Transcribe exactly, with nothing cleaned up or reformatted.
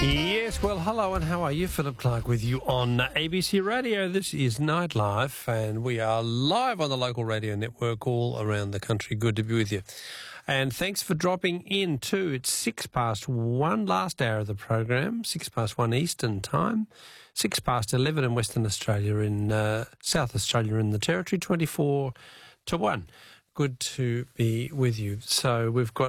Yes, well, hello and how are you? Philip Clark with you on A B C Radio. This is Nightlife and we are live on the local radio network all around the country. Good to be with you. And thanks for dropping in too. It's six past one, last hour of the program, six past one Eastern time, six past eleven in Western Australia, in uh, South Australia in the Territory, twenty-four to one. Good to be with you. So we've got